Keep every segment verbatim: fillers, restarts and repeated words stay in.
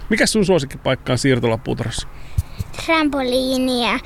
Mikäs sun suosikkipaikka on siirtolapuutarhassa? Trampoliini ja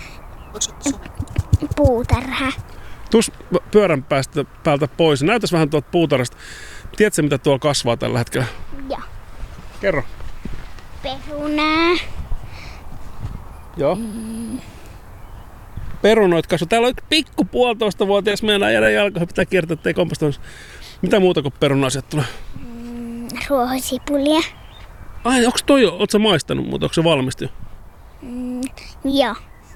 puutarha. Tuus pyörän päästä päältä pois. Näytäs vähän tuolta puutarhasta. Tiedätkö, mitä tuolla kasvaa tällä hetkellä? Joo. Kerro. Perunaa. Joo. Mm. Perunoit kasvaa. Täällä on pikku puolitoista vuotias meidän äijän jalka. Pitää kiertää, ettei kompostoinnissa. Mitä muuta kuin peruna-asiat tulee? Mm, ruohosipulia. Ai, onks toi jo? Oot sä maistanut, mutta onko se valmista jo? Mm, joo.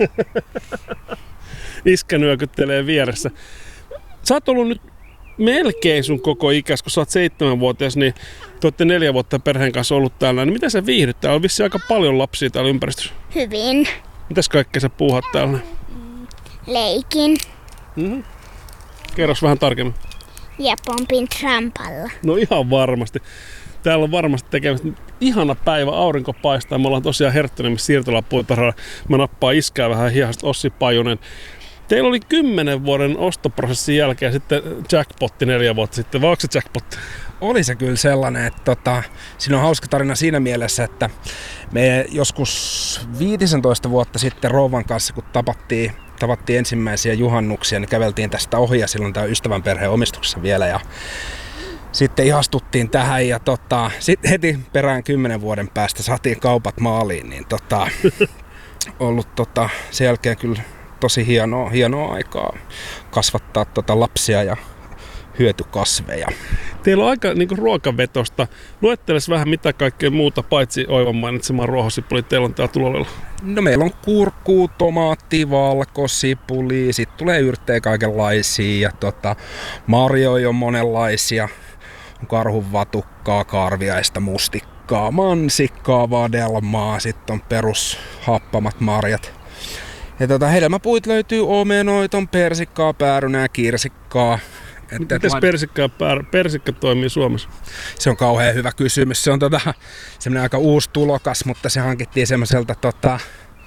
Iskä nyökyttelee vieressä. Sä oot ollut nyt melkein sun koko ikäs, kun sä oot seitsemänvuotias, niin te ootte neljä vuotta perheen kanssa ollut täällä. Niin miten sä viihdyt? Täällä on vissiin aika paljon lapsia täällä ympäristössä. Hyvin. Mitäs kaikkea sä puuhat täällä? Leikin. Mm-hmm. Kerros vähän tarkemmin. Ja pompin trampalla. No ihan varmasti. Täällä on varmasti tekemistä. Ihana päivä, aurinko paistaa. Me ollaan tosiaan Herttoniemessä siirtolapuutarhalla. Mä nappaan iskää vähän hiehasta Ossi Pajunen. Teillä oli kymmenen vuoden ostoprosessin jälkeen sitten jackpotti neljä vuotta sitten. Vai onko se jackpotti? Oli se kyllä sellainen, että tota, siinä on hauska tarina siinä mielessä, että me joskus viisitoista vuotta sitten rouvan kanssa, kun tapattiin, tavattiin ensimmäisiä juhannuksia, niin käveltiin tästä ohi ja silloin tämä ystävän perheen omistuksessa vielä. Ja sitten ihastuttiin tähän ja tota, sitten heti perään kymmenen vuoden päästä saatiin kaupat maaliin, niin tota, ollut tota, sen jälkeen kyllä tosi hienoa, hienoa aikaa kasvattaa tota lapsia ja hyötykasveja. Teillä on aika niin kuin ruokavetosta. Luetteles vähän mitä kaikkea muuta paitsi oivan mainitsemaan ruohosipuli teillä on täällä tulolella. No meillä on kurkku, tomaatti, valkosipuli, sitten tulee yrttejä kaikenlaisia ja tota, marjoja on monenlaisia. Karhunvatukkaa, karviaista, mustikkaa, mansikkaa, vadelmaa, sitten on perushappamat marjat. Ja tota, hedelmäpuit löytyy omenoita, on persikkaa, päärynää, kirsikkaa. Mites persikka, persikka toimii Suomessa? Se on kauhean hyvä kysymys. Se on tota, semmoinen aika uusi tulokas, mutta se hankittiin semmoiselta tota,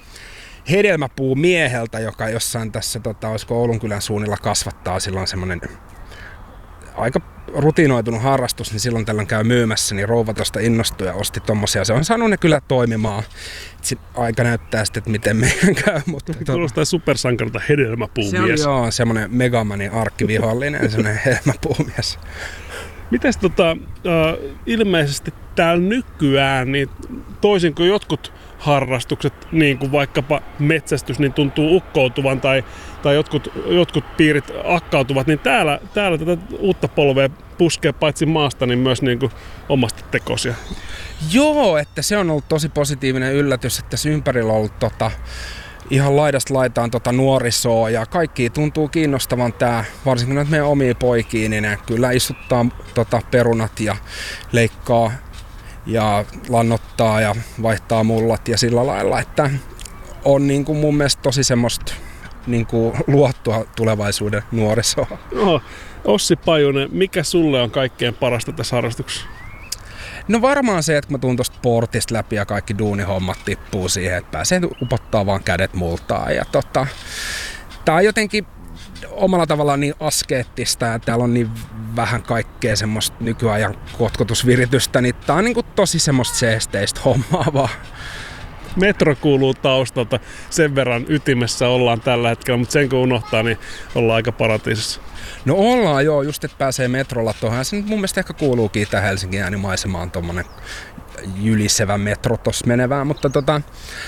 hedelmäpuumieheltä, joka jossain tässä, tota, olisiko Oulunkylän suunnilla kasvattaa. Sillä on semmoinen aika rutinoitunut harrastus, niin silloin tällöin käy myymässä, niin rouva tuosta innostui ja osti tommosia. Se on saanut ne kyllä toimimaan. Sitten aika näyttää sitten, että miten meidän käy. Mutta kuulostaa supersankarilta hedelmäpuumies. Se on joo, semmoinen Megamanin arkkivihollinen, semmoinen hedelmäpuumies. Mites tota, äh, ilmeisesti täällä nykyään, niin toisin kuin jotkut harrastukset, niin kuin vaikkapa metsästys, niin tuntuu ukkoutuvan tai, tai jotkut, jotkut piirit akkautuvat, niin täällä, täällä tätä uutta polvea puskee paitsi maasta, niin myös niin kuin omasta tekosia. Joo, että se on ollut tosi positiivinen yllätys, että tässä ympärillä on ollut tota, ihan laidasta laitaan tota nuorisoa ja kaikki tuntuu kiinnostavan tää, varsinkin nyt meidän omia poikia, niin ne kyllä istuttaa tota perunat ja leikkaa ja lannottaa ja vaihtaa mullat ja sillä lailla, että on niin kuin mun mielestä tosi semmoista niin kuin luottua tulevaisuuden nuorisoa. No, Ossi Pajunen, mikä sulle on kaikkein parasta tässä harrastuksessa? No varmaan se, että kun mä tuun tosta portista läpi ja kaikki duunihommat tippuu siihen, että pääsee upottaa vaan kädet multaan. Ja tota, tää on jotenkin omalla tavallaan niin askeettista ja täällä on niin vähän kaikkea semmoista nykyajan kotkotusviritystä, niin tää on niin kuin tosi semmoista seesteistä hommaa vaan. Metro kuuluu taustalta, sen verran ytimessä ollaan tällä hetkellä, mutta sen kun unohtaa, niin ollaan aika paratiisissa. No ollaan joo, just että pääsee metrolla tuohon. Se nyt mun mielestä ehkä kuuluukin tähän Helsingin äänimaisemaan tommonen jylisevä metro tossa menevään, mutta tota,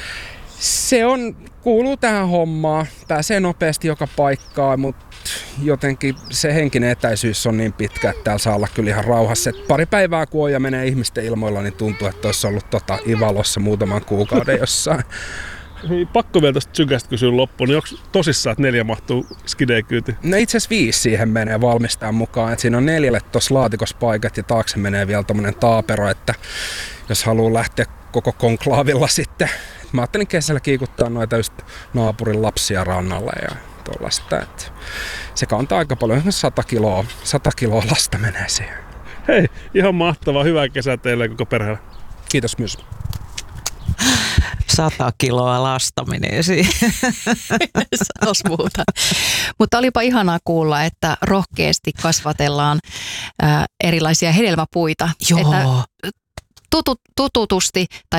se on, kuuluu tähän hommaan. Pääsee nopeasti joka paikkaan, mutta jotenkin se henkinen etäisyys on niin pitkä, että täällä saa olla kyllä ihan rauhassa. Et pari päivää kun on ja menee ihmisten ilmoilla, niin tuntuu, että olisi ollut tota Ivalossa muutaman kuukauden jossain. Hei, pakko vielä tästä sykästä kysyä loppuun, niin onko tosissaan, että neljä mahtuu skideen kyytiin? No itse asiassa viisi siihen menee valmistajan mukaan. Et siinä on neljälle tuossa laatikossa paikat ja taakse menee vielä tommonen taapero, että jos haluaa lähteä koko konklaavilla sitten. Et mä ajattelin kesällä kiikuttaa noita just naapurin lapsia rannalle ja tuollaista. Et se kantaa aika paljon, sata kiloa, sata kiloa lasta menee siihen. Hei, ihan mahtavaa, hyvää kesää teille koko perheelle. Kiitos myös. Sata kiloa lasta menee siihen. Sanos muuta. Mutta olipa ihanaa kuulla, että rohkeasti kasvatellaan ää, erilaisia hedelmäpuita. Joo. Että tutu, tututusti tai